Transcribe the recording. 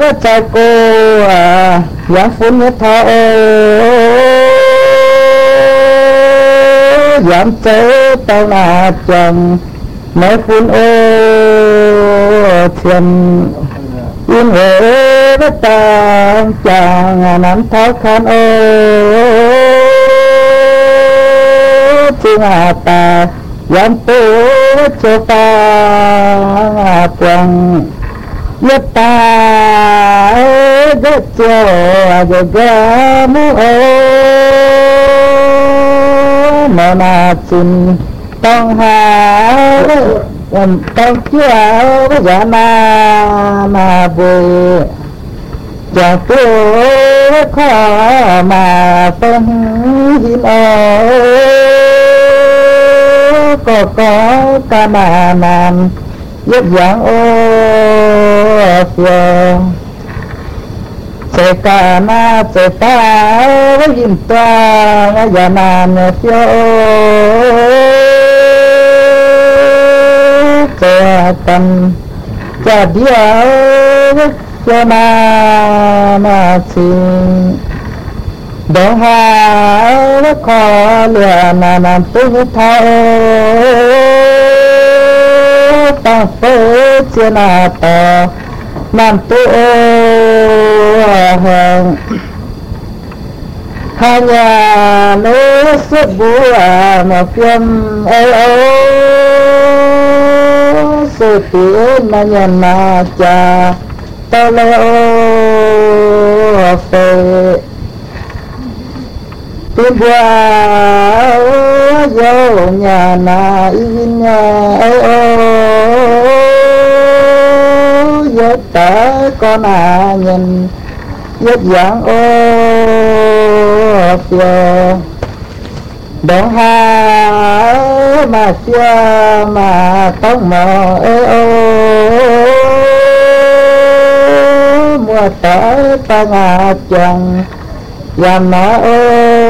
cha cô giảng phun nhất thọ giảm chế tao là chồng nói phun thiền yên huệ đất ta chàng nắm tháo khăn chừng ta giảm tố cho ta quăng nhất ta rất cho ga mu mà xin tông hà tông chưa bây mà về chẳng tôi khó mà phân hiên có ta mà làm giúp dạng phiền sẽ cả na sẽ ta với hiên toa nhà nàn phiền sẽ tâm cha điệu cho na xin đó ha nó khó liền làm tôi thay ta phơi trên ta làm tôi hàng hai nhà nó xuất búa mà phim sự tiếng mà nhận mà cha tao leo phê tiếng qua vô nhà na in nhà giấc ta con nhìn giấc dạng phiền đó ha mà chưa mà tông mò mùa tới ta ngà chồng làm nó